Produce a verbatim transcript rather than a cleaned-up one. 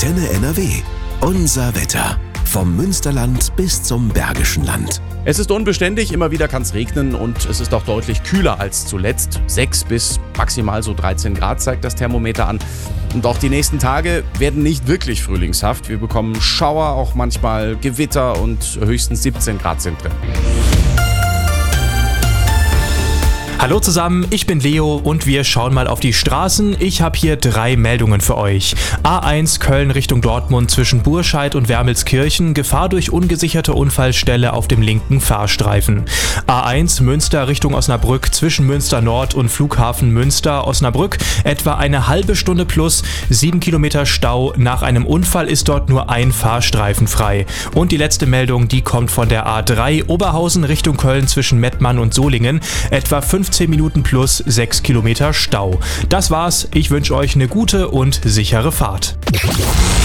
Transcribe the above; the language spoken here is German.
Antenne N R W. Unser Wetter. Vom Münsterland bis zum Bergischen Land. Es ist unbeständig, immer wieder kann es regnen und es ist auch deutlich kühler als zuletzt. sechs bis maximal so dreizehn Grad zeigt das Thermometer an. Und auch die nächsten Tage werden nicht wirklich frühlingshaft. Wir bekommen Schauer, auch manchmal Gewitter und höchstens siebzehn Grad sind drin. Hallo zusammen, ich bin Leo und wir schauen mal auf die Straßen. Ich habe hier drei Meldungen für euch. A eins Köln Richtung Dortmund zwischen Burscheid und Wermelskirchen. Gefahr durch ungesicherte Unfallstelle auf dem linken Fahrstreifen. A eins Münster Richtung Osnabrück zwischen Münster Nord und Flughafen Münster Osnabrück. Etwa eine halbe Stunde plus sieben Kilometer Stau. Nach einem Unfall ist dort nur ein Fahrstreifen frei. Und die letzte Meldung, die kommt von der A drei Oberhausen Richtung Köln zwischen Mettmann und Solingen. Etwa fünfzehn Minuten plus sechs Kilometer Stau. Das war's. Ich wünsche euch eine gute und sichere Fahrt.